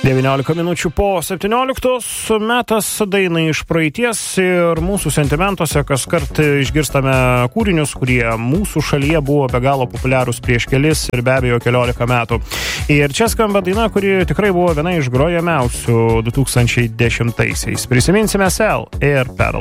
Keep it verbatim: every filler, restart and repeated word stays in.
devyniolika minučių po septynioliktos, metas dainai iš praeities ir mūsų sentimentuose kaskart išgirstame kūrinius, kurie mūsų šalyje buvo be galo populiarūs prieš kelis ir be abejo keliolika metų. Ir čia skamba daina, kuri tikrai buvo viena iš grojamiausių du tūkstančiai dešimtaisiais. Prisiminsime Cell ir Pedal.